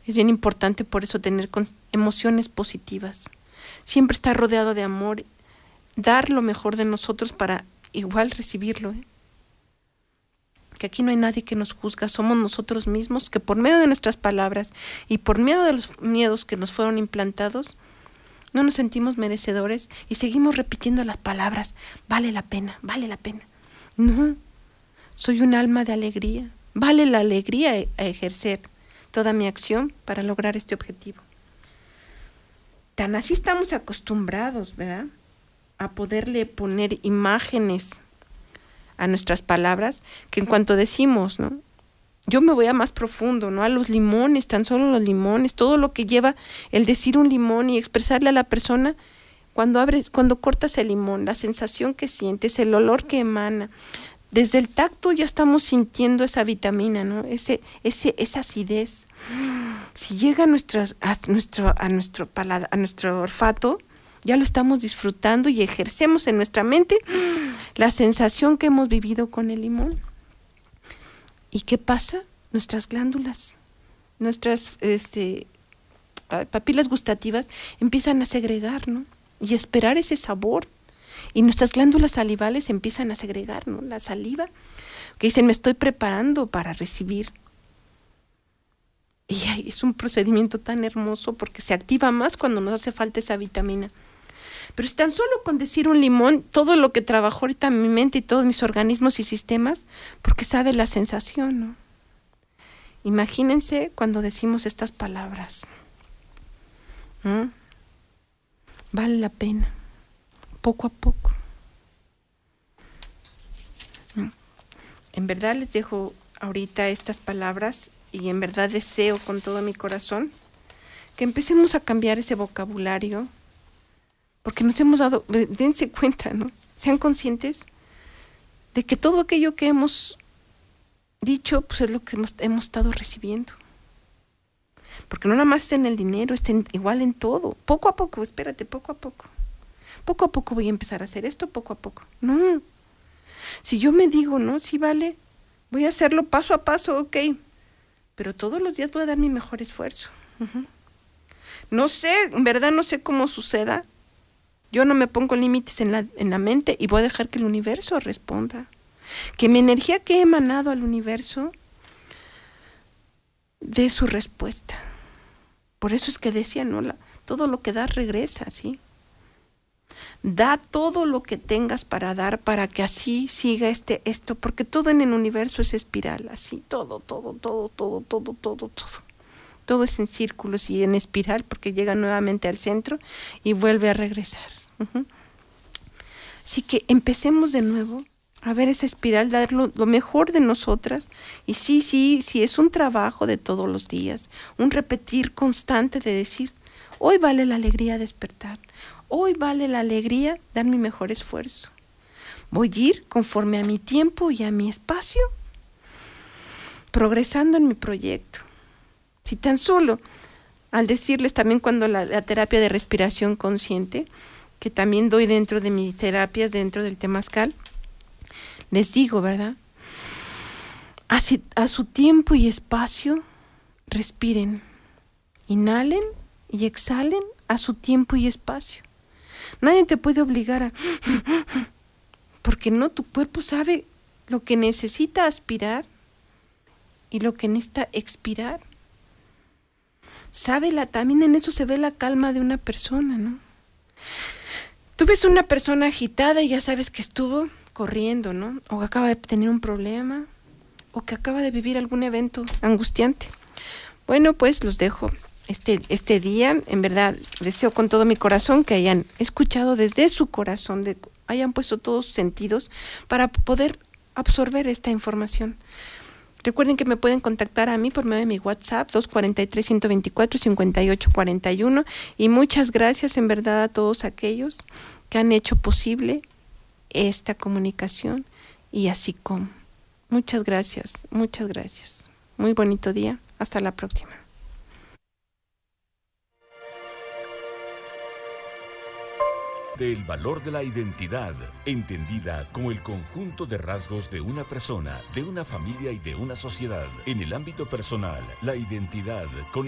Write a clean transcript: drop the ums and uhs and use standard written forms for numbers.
Es bien importante por eso tener emociones positivas. Siempre estar rodeado de amor, dar lo mejor de nosotros para igual recibirlo. Que aquí no hay nadie que nos juzga, somos nosotros mismos que por medio de nuestras palabras y por medio de los miedos que nos fueron implantados, no nos sentimos merecedores y seguimos repitiendo las palabras, vale la pena, vale la pena. No, soy un alma de alegría, vale la alegría a ejercer toda mi acción para lograr este objetivo. Tan así estamos acostumbrados, ¿verdad?, a poderle poner imágenes a nuestras palabras, que en cuanto decimos, ¿no?, yo me voy a más profundo, ¿no?, a los limones, tan solo los limones, todo lo que lleva el decir un limón y expresarle a la persona, cuando cortas el limón, la sensación que sientes, el olor que emana, desde el tacto ya estamos sintiendo esa vitamina, ¿no?, esa acidez. Si llega a nuestro paladar, a nuestro olfato, ya lo estamos disfrutando y ejercemos en nuestra mente la sensación que hemos vivido con el limón. ¿Y qué pasa? Nuestras glándulas, nuestras papilas gustativas empiezan a segregar, ¿no?, y esperar ese sabor. Y nuestras glándulas salivales empiezan a segregar, ¿no?, la saliva, que dicen, me estoy preparando para recibir. Y es un procedimiento tan hermoso porque se activa más cuando nos hace falta esa vitamina. Pero es tan solo con decir un limón, todo lo que trabajó ahorita mi mente y todos mis organismos y sistemas, porque sabe la sensación, ¿no? Imagínense cuando decimos estas palabras. Vale la pena, poco a poco. En verdad les dejo ahorita estas palabras y en verdad deseo con todo mi corazón que empecemos a cambiar ese vocabulario, porque nos hemos dado, dense cuenta, ¿no?, sean conscientes de que todo aquello que hemos dicho, pues es lo que hemos estado recibiendo. Porque no nada más está en el dinero, está igual en todo. Poco a poco, espérate, poco a poco. Poco a poco voy a empezar a hacer esto, poco a poco. No. Si yo me digo, no, sí vale, voy a hacerlo paso a paso, ok. Pero todos los días voy a dar mi mejor esfuerzo. No sé, en verdad no sé cómo suceda. Yo no me pongo límites en la mente y voy a dejar que el universo responda. Que mi energía que he emanado al universo dé su respuesta. Por eso es que decía, ¿no?, todo lo que das regresa, ¿sí? Da todo lo que tengas para dar para que así siga esto, porque todo en el universo es espiral, así, todo. Todo es en círculos y en espiral porque llega nuevamente al centro y vuelve a regresar. Así que empecemos de nuevo a ver esa espiral, dar lo mejor de nosotras. Y sí, es un trabajo de todos los días, un repetir constante de decir, hoy vale la alegría despertar, hoy vale la alegría dar mi mejor esfuerzo. Voy a ir conforme a mi tiempo y a mi espacio, progresando en mi proyecto. Si tan solo, al decirles también cuando la terapia de respiración consciente, que también doy dentro de mis terapias, dentro del temazcal, les digo, ¿verdad? Así, a su tiempo y espacio, respiren, inhalen y exhalen a su tiempo y espacio. Nadie te puede obligar a... Porque no, tu cuerpo sabe lo que necesita aspirar y lo que necesita expirar. También en eso se ve la calma de una persona, ¿no? Tú ves una persona agitada y ya sabes que estuvo corriendo, ¿no? O que acaba de tener un problema, o que acaba de vivir algún evento angustiante. Bueno, pues los dejo este día. En verdad, deseo con todo mi corazón que hayan escuchado desde su corazón, hayan puesto todos sus sentidos para poder absorber esta información. Recuerden que me pueden contactar a mí por medio de mi WhatsApp 243-124-5841 y muchas gracias en verdad a todos aquellos que han hecho posible esta comunicación y así como. Muchas gracias, muchas gracias. Muy bonito día. Hasta la próxima. Del valor de la identidad, entendida como el conjunto de rasgos de una persona, de una familia y de una sociedad. En el ámbito personal, la identidad con